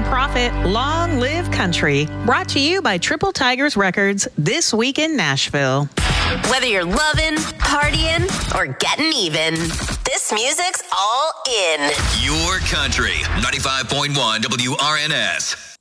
profit. Long live country. Brought to you by Triple Tigers Records this week in Nashville. Whether you're loving, partying, or getting even, this music's all in. Your country, 95.1 WRNS.